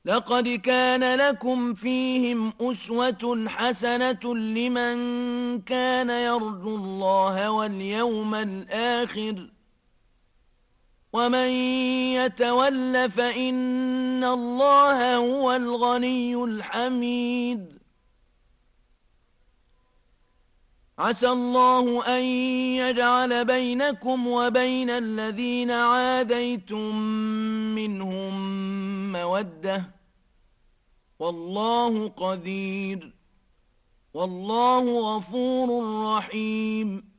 لقد كان لكم فيهم أسوة حسنة لمن كان يرجو الله واليوم الآخر ومن يتول فإن الله هو الغني الحميد عسى الله أن يجعل بينكم وبين الذين عاديتم منهم مودة والله قدير والله غفور رحيم